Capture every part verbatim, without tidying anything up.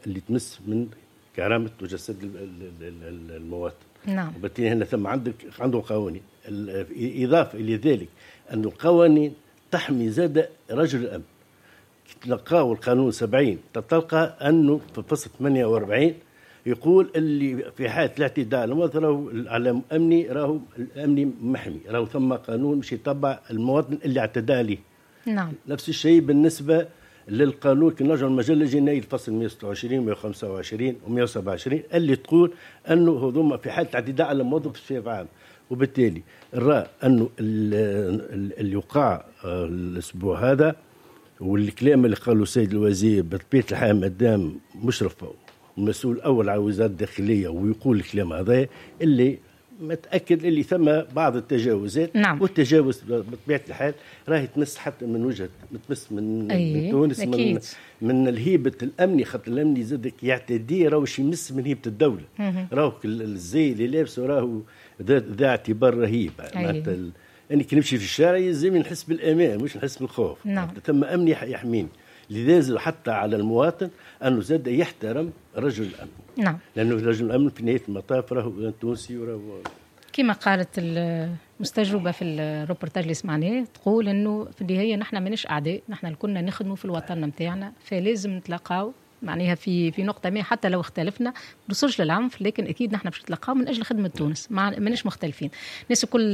اللي تمس من كرامة وجسد المواطن. نعم. وبالتالي هنا ثم عندك عنده قوانين. إضافة إلى ذلك أن القوانين تحمي زاد رجل الأمن. تلقاه القانون سبعين تلقى أنه في الفصل ثمانية وأربعين يقول اللي في حالة الاعتداء على المواطن راهو على أمني راهو الأمني محمي، راهو ثم قانون مش يتبع المواطن اللي اعتدى عليه. نعم. نفس الشيء بالنسبة للقانون كي نرجع المجلة الجنائي الفصل مئة وستة وعشرين مئة وخمسة وعشرين ومئة وسبعة وعشرين اللي تقول أنه هذوما في حالة اعتداء على موظف في عام. وبالتالي نرى أنه اللي وقع الأسبوع هذا والكلام اللي قاله السيد الوزير بطبيعة الحال مدام مشرف المسؤول الأول على وزارة الداخلية ويقول الكلام هذا اللي متأكد اللي ثم بعض التجاوزات. نعم. والتجاوز بطبيعة الحال راهي تمس حتى من وجهة تمس من, من تونس من, من الهيبة الأمني، خاطر الأمني زادك يعتدي راهو شي يمس من هيبة الدولة. راهو الزي اللي لابسه راهو ذا اعتبار رهيب. معناتها يعني كي نمشي في الشارع يلزمني نحس بالأمان مش نحس بالخوف. نعم. ثم أمني يحميني. لذلك حتى على المواطن أنه زاد يحترم رجل الأمن. نعم. لأنه رجل الأمن في نهاية المطاف راهو تونسي وراهو كما قالت المستجوبة في الروبورتاج اللي سمعناه تقول إنه في النهاية نحن ماناش أعداء، نحن كنا نخدموا في الوطن متاعنا، فلازم نتلاقاو معناها في في نقطة ما حتى لو اختلفنا نوصلش للعنف، لكن أكيد نحن باش نتلاقاو من أجل خدمة تونس، ماناش مختلفين. الناس الكل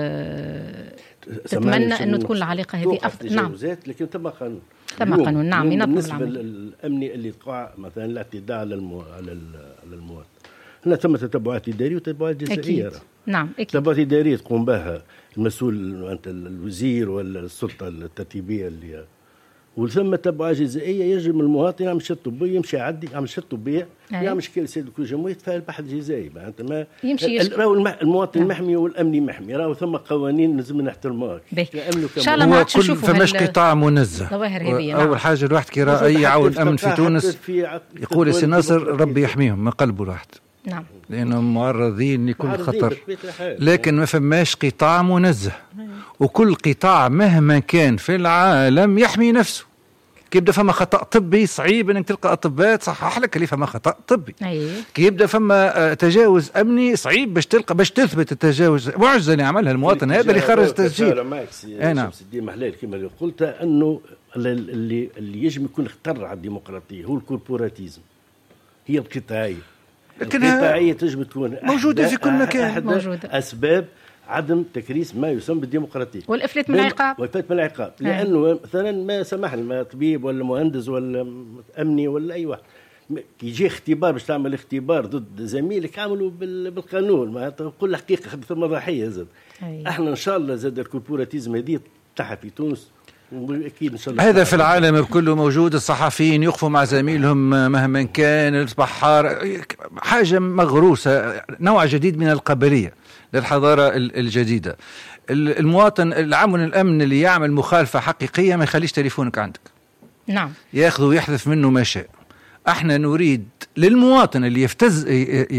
تتمنى إنه تكون العلاقة هذه أفضل. نعم. لكن تم قانون. تم قانون. نعم. ينظم بالنسبة للأمني اللي تقع مثلا الاعتداء على المو... على المواطن هنا ثم تتبعات إدارية وتتبعات جزائية. أكيد. نعم. أكيد. تتبعات إدارية تقوم بها المسؤول أنت الوزير ولا السلطة الترتيبية اللي وثم تبعات جزائية يجب المواطن يعمل شهادة طبية يمشي يعدي يعمل شهادة طبية يعمل شكل سيد كل جمهورية يتفاعل البحث الجزائي. معناتها ما يمشي راهو المواطن نعم. محمي والأمني محمي، راهو ثم قوانين لازم نحترموها. إن شاء الله ما عادش نشوفوا فماش قطاع منزه. أول حاجة الواحد كي رأى أي عون أمن في تونس يقول سي ناصر ربي يحميهم من قلبه الواحد. نعم. لأنهم معرضين لكل خطر، لكن ما فماش قطاع منزه، وكل قطاع مهما كان في العالم يحمي نفسه. كي يبدا فما خطأ طبي صعيب انك تلقى اطباء تصحح لك اللي فما خطأ طبي. أيه. كي يبدا فما تجاوز امني صعيب باش تلقى باش تثبت التجاوز، معجزه اللي عملها المواطن هذا اللي خرج تسجيل. اي نعم. سيدي محلال كما اللي قلت انه اللي اللي يجب يكون خطر على الديمقراطيه هو الكوربوراتيزم، هي القطاعيه. القطاعيه تجب تكون موجوده في كل مكان. موجوده. اسباب عدم تكريس ما يسمى بالديمقراطية والإفلات من العقاب. والإفلات من العقاب لأنه مثلا ما سمحني ما طبيب ولا مهندس ولا أمني ولا أي واحد كي يجي اختبار باش تعمل اختبار ضد زميلك عملوا بالقانون معناتها كل حقيقة ثم ضحية زاد. احنا إن شاء الله زاد الكوربوراتيزم هذه تحت في تونس أكيد إن شاء الله. هذا في العالم كله موجود، الصحفيين يقفوا مع زميلهم مهما كان، البحار حاجة مغروسة، نوع جديد من القبلية للحضارة الجديدة. المواطن العامل الأمن اللي يعمل مخالفة حقيقية ما يخليش تليفونك عندك. نعم. يأخذ ويحذف منه ما شاء. احنا نريد للمواطن اللي يفتز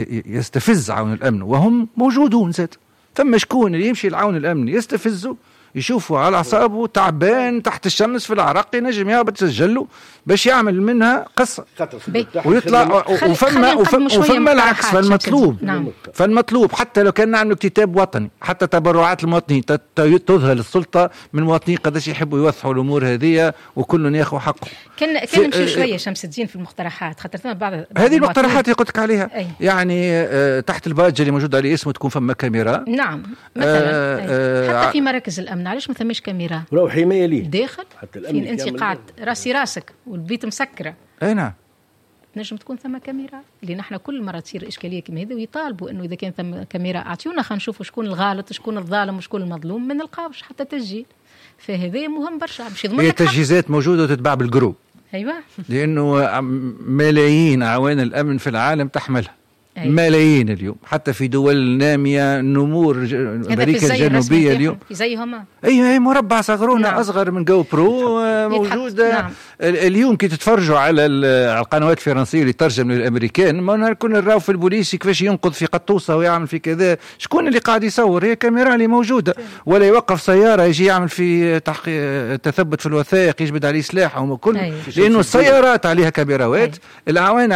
يستفز عون الأمن وهم موجودون زاد، ثم شكون اللي يمشي العون الأمن يستفزه يشوفوا على أعصابه تعبان تحت الشمس في العرق ينجم يهبط تسجله باش يعمل منها قصة ويطلع. وفما وفما العكس، فالمطلوب نعم. فالمطلوب حتى لو كان نعمل كتاب وطني حتى تبرعات المواطنين تظهر السلطة من المواطنين قداش يحبوا يوضحوا الأمور هذه وكل ياخذ حقه. كان كان نمشي شوية شمس الدين في المقترحات خاطر ثم بعض هذه المقترحات اللي قلت لك عليها. أي. يعني آه تحت الباج اللي موجود عليه اسمه تكون فما كاميرا. نعم مثلا آه حتى في مراكز الأمن علاش ما ثماش كاميرا؟ راهو حماية ليه داخل فين انت قاعد راسي راسك والبيت مسكرة. اي نعم. نجم تكون ثم كاميرا اللي نحن كل مرة تصير إشكالية كما هذا ويطالبوا إنه إذا كان ثم كاميرا أعطيونا خلينا نشوفوا شكون الغالط شكون الظالم وشكون المظلوم، ما نلقاوش حتى تسجيل. فهذا مهم برشا باش يضمن هي تجهيزات موجودة وتتباع بالجروب. أيوة. لأنه ملايين أعوان الأمن في العالم تحملها. أيوة. ملايين اليوم حتى في دول نامية نمور أمريكا الجنوبية اليوم زيهم. أي مربع صغرونة. نعم. أصغر من جو برو موجودة. نعم. اليوم كي تتفرجوا على القنوات الفرنسية اللي ترجم للأمريكان ما نكون نراو في البوليس كيفاش ينقض في قطوسة ويعمل في كذا، شكون اللي قاعد يصور؟ هي كاميرا اللي موجودة. ولا يوقف سيارة يجي يعمل في تحقيق تثبت في الوثائق يجبد عليه سلاح وكل. أيوة. لأنه السيارات عليها كاميرات. أيوة. الأعوان